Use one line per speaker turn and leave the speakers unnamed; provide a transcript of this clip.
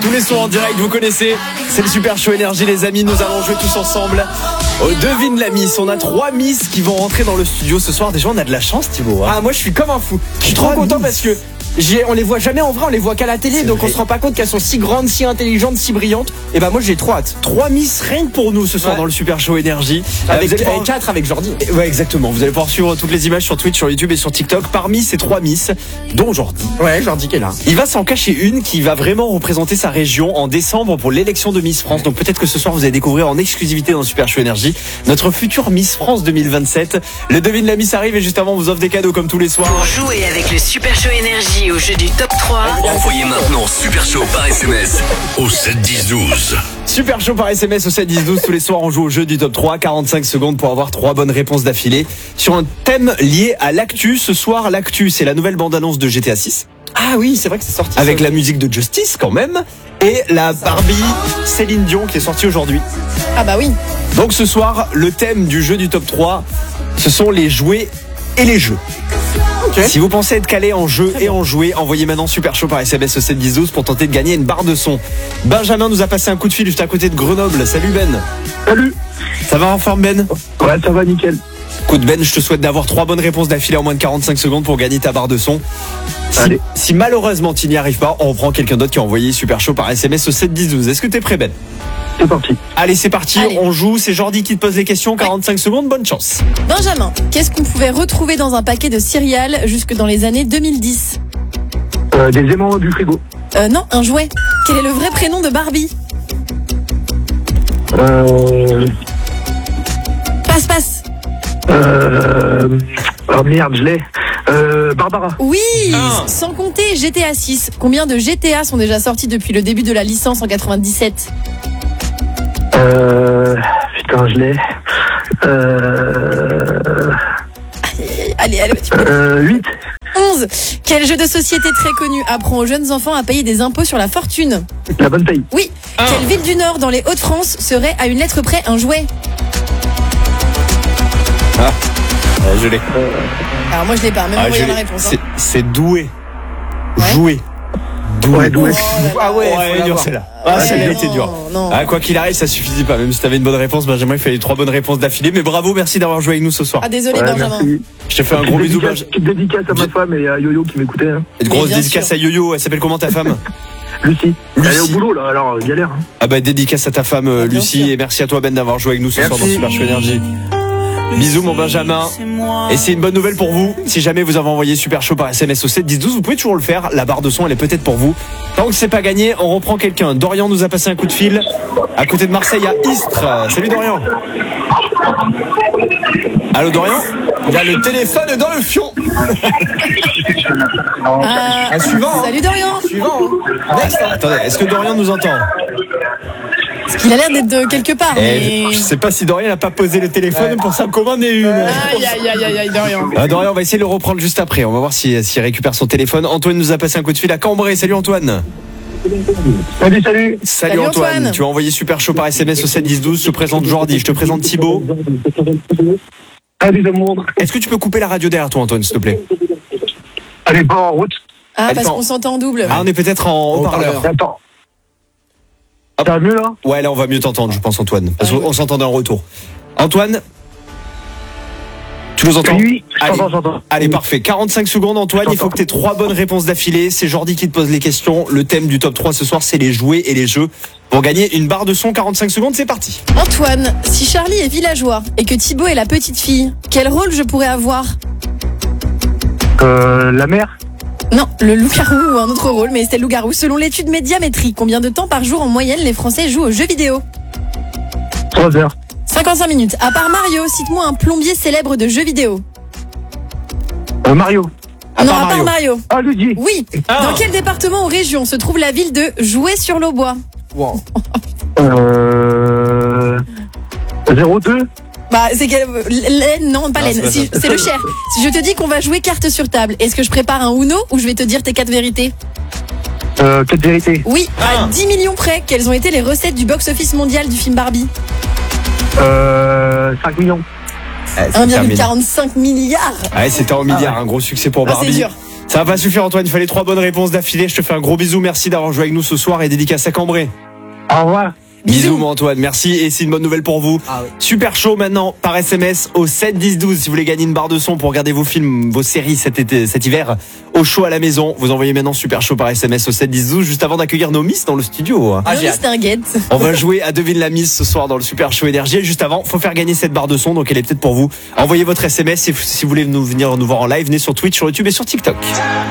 tous les soirs en direct, vous connaissez. C'est le Super Show Énergie, les amis. Nous allons jouer tous ensemble. Devine la Miss. On a 3 Miss qui vont rentrer dans le studio ce soir. Déjà, on a de la chance, Thibaut.
Ah, moi je suis comme un fou. Je suis trop content parce que on les voit jamais en vrai, on les voit qu'à la télé, donc on se rend pas compte qu'elles sont si grandes, si intelligentes, si brillantes. Et bah moi j'ai trop hâte.
3 Miss rien que pour nous ce soir dans le Super Show Énergie.
Avec 4 avec Jordi.
Ouais, exactement. Vous allez pouvoir suivre toutes les images sur Twitch, sur YouTube et sur TikTok. Parmi ces 3 Miss, dont Jordi.
Ouais, Jordi qui est là.
Il va s'en cacher une qui va vraiment représenter sa région en décembre pour l'élection de Miss France. Donc peut-être que ce soir vous allez découvrir en exclusivité dans le Super Show Énergie notre future Miss France 2027. Le Devine la Miss arrive et juste avant on vous offre des cadeaux comme tous les soirs.
Pour jouer avec le Super Show Énergie au jeu du Top 3,
envoyez maintenant Super Show par SMS au 7 10 12.
Super Show par SMS au 7 10 12. Tous les soirs on joue au jeu du Top 3. 45 secondes pour avoir 3 bonnes réponses d'affilée sur un thème lié à l'actu. Ce soir l'actu c'est la nouvelle bande-annonce de GTA 6.
Ah oui, c'est vrai que c'est sorti.
Avec la musique de Justice quand même. Et la Barbie Céline Dion qui est sortie aujourd'hui.
Ah bah oui.
Donc ce soir le thème du jeu du Top 3 ce sont les jouets et les jeux. Okay. Si vous pensez être calé en jeu et en jouet, envoyez maintenant Super Show par SMS au 7 10 12 pour tenter de gagner une barre de son. Benjamin nous a passé un coup de fil juste à côté de Grenoble. Salut Ben.
Salut.
Ça va en forme Ben?
Ouais, ça va nickel.
Écoute Ben, je te souhaite d'avoir 3 bonnes réponses d'affilée en moins de 45 secondes pour gagner ta barre de son. Si malheureusement tu n'y arrives pas, on reprend quelqu'un d'autre qui a envoyé Super Show par SMS au 7 10 12. Est-ce que t'es prêt Ben?
C'est parti.
Allez, c'est parti, on joue. C'est Jordi qui te pose les questions. 45 secondes, bonne chance.
Benjamin, qu'est-ce qu'on pouvait retrouver dans un paquet de céréales jusque dans les années 2010?
Des aimants du frigo.
Non, un jouet. Quel est le vrai prénom de Barbie? Passe.
Oh merde, je l'ai. Barbara.
Oui, sans compter GTA 6. Combien de GTA sont déjà sortis depuis le début de la licence en 97?
Putain, je l'ai.
Allez,
8.
11. Quel jeu de société très connu apprend aux jeunes enfants à payer des impôts sur la fortune?
La bonne paye.
Oui. Quelle ville du Nord dans les Hauts-de-France serait à une lettre près un jouet?
Je l'ai.
Alors moi je l'ai pas, même envoyé la réponse.
C'est doué.
Ouais.
Jouer.
Ouais, doué.
Ah ouais,
dur celle-là. Celle-là était dure.
Non.
Quoi qu'il arrive, ça suffisait pas. Même si t'avais une bonne réponse, Benjamin, il fallait 3 bonnes réponses d'affilée. Mais bravo, merci d'avoir joué avec nous ce soir.
Ah désolé Benjamin.
Merci.
Je te fais un gros bisou, Benjamin.
Petite dédicace à ma femme et à Yo-Yo qui m'écoutait. Hein.
Une grosse
bien
dédicace
sûr.
à Yo-Yo. Elle s'appelle comment ta femme?
Lucie. Elle est au
Lucie.
boulot là, alors galère. Hein.
Ah bah dédicace à ta femme
bien
Lucie
sûr.
et merci à toi Ben d'avoir joué avec nous ce soir dans Super Show Énergie. Bisous mon Benjamin. Et c'est une bonne nouvelle pour vous. Si jamais vous avez envoyé Super Show par SMS au 7 10 12, vous pouvez toujours le faire. La barre de son elle est peut-être pour vous. Tant que c'est pas gagné, on reprend quelqu'un. Dorian nous a passé un coup de fil. À côté de Marseille à Istres. Salut Dorian. Allô Dorian? Il a le téléphone dans le fion. Suivant.
Salut Dorian.
Suivant. Next. Attendez, est-ce que Dorian nous entend?
Parce qu'il a l'air d'être de quelque part. Mais...
Je sais pas si Dorian n'a pas posé le téléphone pour s'en commander une.
Aïe, Dorian.
Dorian, on va essayer de le reprendre juste après. On va voir s'il récupère son téléphone. Antoine nous a passé un coup de fil à Cambrai. Salut Antoine.
Salut.
Salut Antoine. Tu as envoyé Super Show par SMS au 7 10 12. Je te présente Jordi. Je te présente Thibaut.
Allez, amour.
Est-ce que tu peux couper la radio derrière toi, Antoine, s'il te plaît?
Allez, pas en route.
Ah, parce qu'on s'entend en double.
Ah, on est peut-être en haut-parleur.
Attends. Ça va mieux là?
Ouais, là on va mieux t'entendre, je pense Antoine. Parce qu'on s'entendait en retour. Antoine, tu nous entends?
Oui, j'entends.
Allez, parfait. 45 secondes Antoine, il faut que tu aies 3 bonnes réponses d'affilée. C'est Jordi qui te pose les questions. Le thème du top 3 ce soir, c'est les jouets et les jeux. Pour gagner une barre de son, 45 secondes, c'est parti.
Antoine, si Charlie est villageois et que Thibaut est la petite fille, quel rôle je pourrais avoir?
La mère?
Non, le loup-garou ou un autre rôle, mais c'était le loup-garou. Selon l'étude Médiamétrie, combien de temps par jour en moyenne les Français jouent aux jeux vidéo?
3 heures.
55 minutes. À part Mario, cite-moi un plombier célèbre de jeux vidéo.
Mario.
À part Mario.
Ah, Luigi.
Oui. Dans quel département ou région se trouve la ville de Jouer-sur-l'Aubois?
Wow.
02.
Bah, c'est laine, non, pas laine. C'est le Cher. Si je te dis qu'on va jouer carte sur table, est-ce que je prépare un Uno ou je vais te dire tes 4 vérités?
4 vérités.
Oui, à 10 millions près, quelles ont été les recettes du box-office mondial du film Barbie?
5 millions.
1,45 milliard.
Ouais, c'était en milliard, un gros succès pour
Ah,
Barbie.
c'est dur.
Ça va pas suffire Antoine, il fallait 3 bonnes réponses d'affilée. Je te fais un gros bisou, merci d'avoir joué avec nous ce soir et dédicace à Cambrai.
Au revoir.
Bisous mon Antoine, merci. Et c'est une bonne nouvelle pour vous.
Ah oui.
Super chaud maintenant par SMS au 7 10 12 si vous voulez gagner une barre de son pour regarder vos films, vos séries cet hiver au chaud à la maison. Vous envoyez maintenant super chaud par SMS au 7 10 12 juste avant d'accueillir nos Miss dans le studio.
Ah, j'ai
Oui,
hâte.
c'est un guette.
On va jouer à Devine la Miss ce soir dans le Super Show Énergie. Et juste avant, faut faire gagner cette barre de son, donc elle est peut-être pour vous. Envoyez votre SMS et si vous voulez venir nous voir en live, venez sur Twitch, sur YouTube et sur TikTok.